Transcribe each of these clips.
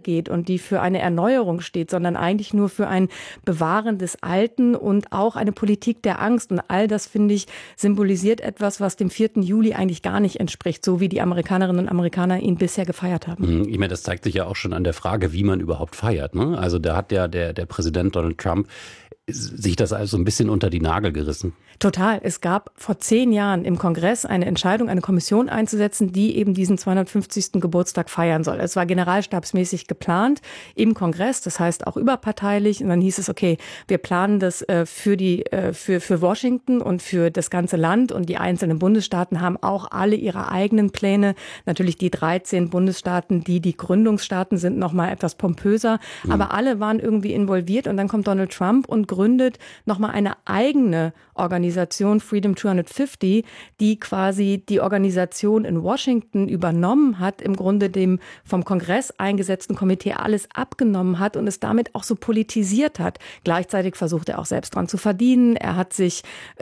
geht und die für eine Erneuerung steht, sondern eigentlich nur für ein Bewahren des Alten und auch eine Politik der Angst. Und all das, finde ich, symbolisiert etwas, was dem 4. Juli eigentlich gar nicht entspricht, so wie die Amerikanerinnen und Amerikaner ihn bisher gefeiert haben. Ich meine, das zeigt sich ja auch schon an der Frage, wie man überhaupt feiert, ne? Also da hat ja der Präsident Donald Trump sich das also ein bisschen unter die Nagel gerissen. Total. Es gab vor 10 Jahren im Kongress eine Entscheidung, eine Kommission einzusetzen, die eben diesen 250. Geburtstag feiern soll. Es war generalstabsmäßig geplant im Kongress, das heißt auch überparteilich. Und dann hieß es, okay, wir planen das für Washington und für das ganze Land. Und die einzelnen Bundesstaaten haben auch alle ihre eigenen Pläne. Natürlich die 13 Bundesstaaten, die Gründungsstaaten sind, noch mal etwas pompöser. Aber alle waren irgendwie involviert. Und dann kommt Donald Trump und gründet nochmal eine eigene Organisation, Freedom 250, die quasi die Organisation in Washington übernommen hat, im Grunde dem vom Kongress eingesetzten Komitee alles abgenommen hat und es damit auch so politisiert hat. Gleichzeitig versucht er auch selbst dran zu verdienen. Er hat sich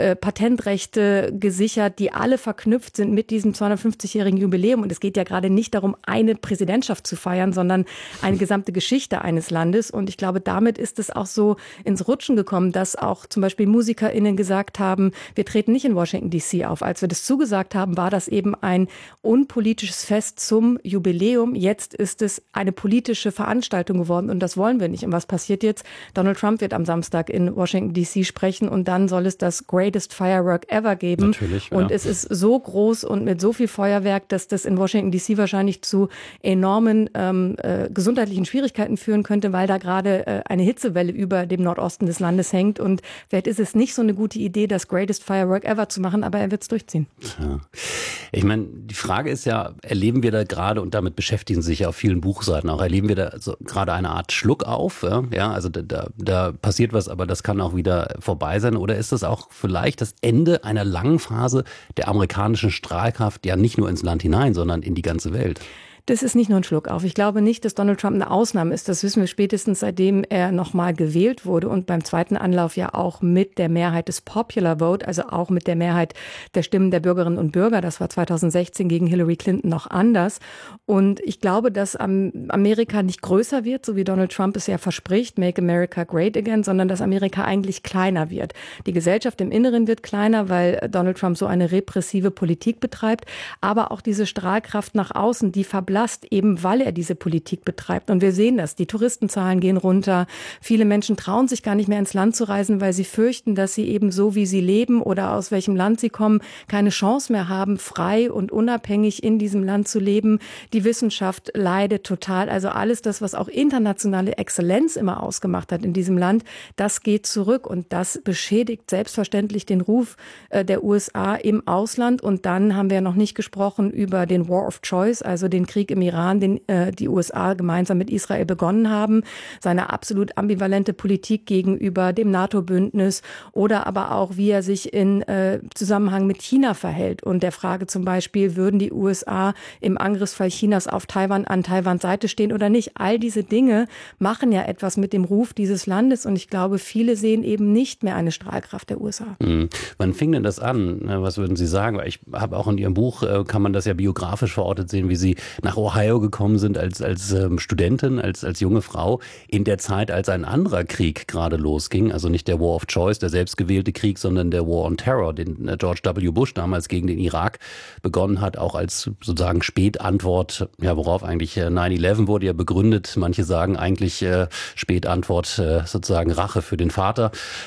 Patentrechte gesichert, die alle verknüpft sind mit diesem 250-jährigen Jubiläum. Und es geht ja gerade nicht darum, eine Präsidentschaft zu feiern, sondern eine gesamte Geschichte eines Landes. Und ich glaube, damit ist es auch so ins Rutschen gekommen, dass auch zum Beispiel MusikerInnen gesagt haben, wir treten nicht in Washington DC auf. Als wir das zugesagt haben, war das eben ein unpolitisches Fest zum Jubiläum. Jetzt ist es eine politische Veranstaltung geworden und das wollen wir nicht. Und was passiert jetzt? Donald Trump wird am Samstag in Washington DC sprechen und dann soll es das greatest firework ever geben. Natürlich, ja. Und es ist so groß und mit so viel Feuerwerk, dass das in Washington DC wahrscheinlich zu enormen gesundheitlichen Schwierigkeiten führen könnte, weil da gerade eine Hitzewelle über dem Nordosten des Landes hängt. Und vielleicht ist es nicht so eine gute Idee, das greatest firework ever zu machen, aber er wird es durchziehen. Ja. Ich meine, die Frage ist ja, erleben wir da gerade, und damit beschäftigen sich ja auf vielen Buchseiten auch, erleben wir da so gerade eine Art Schluck auf? Ja, also da passiert was, aber das kann auch wieder vorbei sein. Oder ist das auch vielleicht das Ende einer langen Phase der amerikanischen Strahlkraft, ja nicht nur ins Land hinein, sondern in die ganze Welt? Das ist nicht nur ein Schluck auf. Ich glaube nicht, dass Donald Trump eine Ausnahme ist. Das wissen wir spätestens, seitdem er nochmal gewählt wurde und beim zweiten Anlauf ja auch mit der Mehrheit des Popular Vote, also auch mit der Mehrheit der Stimmen der Bürgerinnen und Bürger. Das war 2016 gegen Hillary Clinton noch anders. Und ich glaube, dass Amerika nicht größer wird, so wie Donald Trump es ja verspricht, Make America Great Again, sondern dass Amerika eigentlich kleiner wird. Die Gesellschaft im Inneren wird kleiner, weil Donald Trump so eine repressive Politik betreibt. Aber auch diese Strahlkraft nach außen, die verblasst, eben weil er diese Politik betreibt. Und wir sehen das, die Touristenzahlen gehen runter. Viele Menschen trauen sich gar nicht mehr ins Land zu reisen, weil sie fürchten, dass sie eben so, wie sie leben oder aus welchem Land sie kommen, keine Chance mehr haben, frei und unabhängig in diesem Land zu leben. Die Wissenschaft leidet total. Also alles das, was auch internationale Exzellenz immer ausgemacht hat in diesem Land, das geht zurück und das beschädigt selbstverständlich den Ruf der USA im Ausland. Und dann haben wir noch nicht gesprochen über den War of Choice, also den Krieg im Iran, den die USA gemeinsam mit Israel begonnen haben, seine absolut ambivalente Politik gegenüber dem NATO-Bündnis oder aber auch, wie er sich in Zusammenhang mit China verhält und der Frage zum Beispiel, würden die USA im Angriffsfall Chinas auf Taiwan an Taiwans Seite stehen oder nicht? All diese Dinge machen ja etwas mit dem Ruf dieses Landes und ich glaube, viele sehen eben nicht mehr eine Strahlkraft der USA. Wann fing denn das an? Was würden Sie sagen? Ich habe auch in Ihrem Buch, kann man das ja biografisch verortet sehen, wie Sie nach Ohio gekommen sind als Studentin, als junge Frau, in der Zeit, als ein anderer Krieg gerade losging, also nicht der War of Choice, der selbstgewählte Krieg, sondern der War on Terror, den George W. Bush damals gegen den Irak begonnen hat, auch als sozusagen Spätantwort, ja, worauf eigentlich 9/11 wurde ja begründet. Manche sagen eigentlich Spätantwort, sozusagen Rache für den Vater.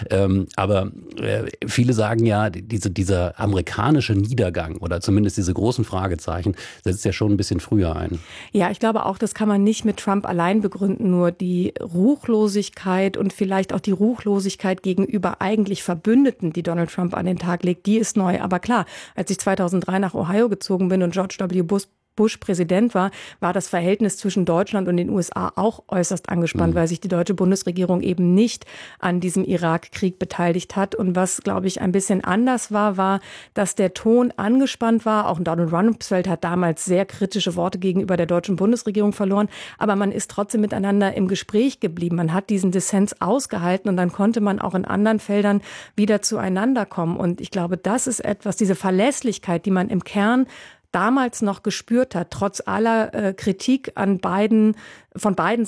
Aber viele sagen ja, dieser amerikanische Niedergang oder zumindest diese großen Fragezeichen setzt ja schon ein bisschen früher ein. Ja, ich glaube auch, das kann man nicht mit Trump allein begründen. Nur die Ruchlosigkeit und vielleicht auch die Ruchlosigkeit gegenüber eigentlich Verbündeten, die Donald Trump an den Tag legt, die ist neu. Aber klar, als ich 2003 nach Ohio gezogen bin und George W. Bush Präsident war das Verhältnis zwischen Deutschland und den USA auch äußerst angespannt, weil sich die deutsche Bundesregierung eben nicht an diesem Irakkrieg beteiligt hat. Und was, glaube ich, ein bisschen anders war, dass der Ton angespannt war. Auch Donald Rumsfeld hat damals sehr kritische Worte gegenüber der deutschen Bundesregierung verloren. Aber man ist trotzdem miteinander im Gespräch geblieben. Man hat diesen Dissens ausgehalten und dann konnte man auch in anderen Feldern wieder zueinander kommen. Und ich glaube, das ist etwas, diese Verlässlichkeit, die man im Kern damals noch gespürt hat, trotz aller Kritik von beiden